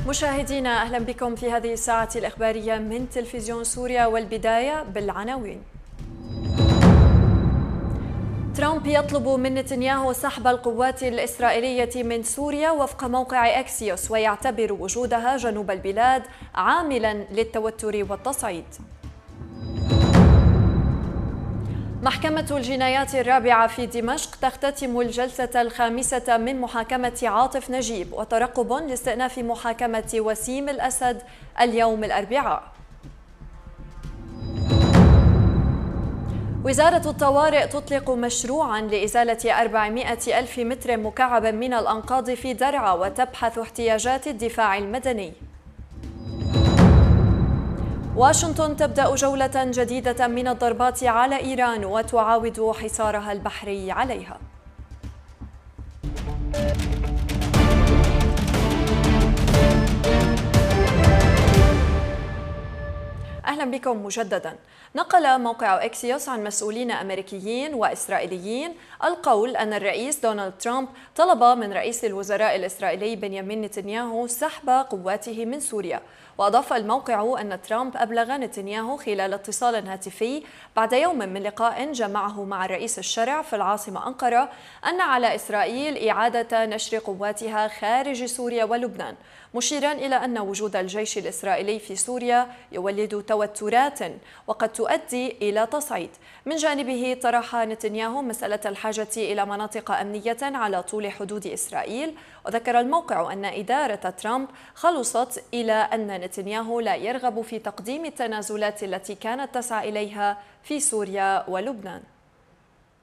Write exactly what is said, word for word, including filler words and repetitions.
مشاهدينا أهلا بكم في هذه الساعة الإخبارية من تلفزيون سوريا، والبداية بالعناوين. ترامب يطلب من نتنياهو سحب القوات الإسرائيلية من سوريا وفق موقع أكسيوس، ويعتبر وجودها جنوب البلاد عاملا للتوتر والتصعيد. محكمة الجنايات الرابعة في دمشق تختتم الجلسة الخامسة من محاكمة عاطف نجيب، وترقب لاستئناف محاكمة وسيم الأسد اليوم الأربعاء. وزارة الطوارئ تطلق مشروعا لإزالة أربعمائة ألف متر مكعب من الأنقاض في درعا، وتبحث احتياجات الدفاع المدني. واشنطن تبدأ جولة جديدة من الضربات على إيران، وتعاود حصارها البحري عليها. أهلا بكم مجددا. نقل موقع أكسيوس عن مسؤولين أمريكيين وإسرائيليين القول أن الرئيس دونالد ترامب طلب من رئيس الوزراء الإسرائيلي بنيامين نتنياهو سحب قواته من سوريا. وأضاف الموقع أن ترامب أبلغ نتنياهو خلال اتصال هاتفي بعد يوم من لقاء جمعه مع الرئيس الشرع في العاصمة أنقرة أن على إسرائيل إعادة نشر قواتها خارج سوريا ولبنان، مشيرا إلى أن وجود الجيش الإسرائيلي في سوريا يولد توترات وقد تؤدي إلى تصعيد. من جانبه طرح نتنياهو مسألة الحاجة إلى مناطق أمنية على طول حدود إسرائيل، وذكر الموقع أن إدارة ترامب خلصت إلى أن نتنياهو لا يرغب في تقديم التنازلات التي كانت تسعى إليها في سوريا ولبنان.